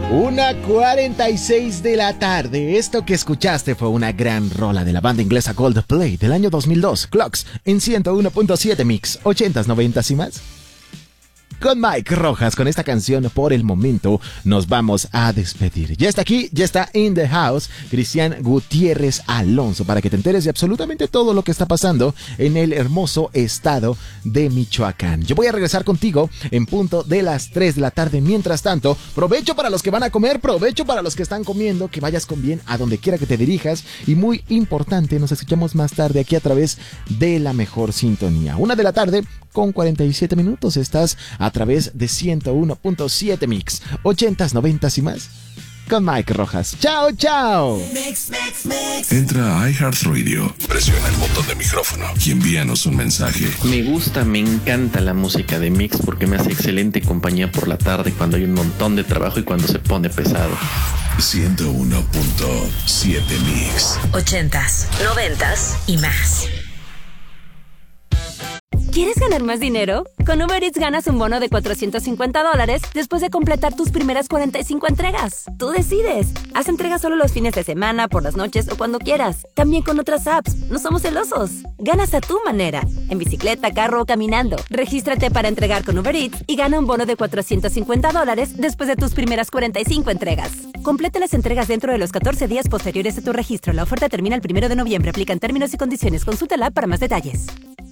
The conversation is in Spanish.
1:46 de la tarde. Esto que escuchaste fue una gran rola de la banda inglesa Coldplay del año 2002. Clocks en 101.7 Mix, 80s, 90s y más. Con Mike Rojas, con esta canción por el momento nos vamos a despedir. Ya está aquí, ya está in the house, Cristian Gutiérrez Alonso, para que te enteres de absolutamente todo lo que está pasando en el hermoso estado de Michoacán. Yo voy a regresar contigo en punto de las 3 de la tarde. Mientras tanto, provecho para los que van a comer, provecho para los que están comiendo, que vayas con bien a donde quiera que te dirijas. Y muy importante, nos escuchamos más tarde aquí a través de la mejor sintonía. 1 de la tarde con 47 minutos. Estás a través de 101.7 Mix, 80s, 90s y más, con Mike Rojas. ¡Chao, chao! Entra a iHeartRadio, presiona el botón de micrófono y envíanos un mensaje. Me gusta, me encanta la música de Mix porque me hace excelente compañía por la tarde cuando hay un montón de trabajo y cuando se pone pesado. 101.7 Mix. 80s, 90s y más. ¿Quieres ganar más dinero? Con Uber Eats ganas un bono de $450 después de completar tus primeras 45 entregas. Tú decides. Haz entregas solo los fines de semana, por las noches o cuando quieras. También con otras apps. No somos celosos. Ganas a tu manera. En bicicleta, carro o caminando. Regístrate para entregar con Uber Eats y gana un bono de $450 después de tus primeras 45 entregas. Completa las entregas dentro de los 14 días posteriores a tu registro. La oferta termina el 1 de noviembre. Aplican términos y condiciones. Consulta la app para más detalles.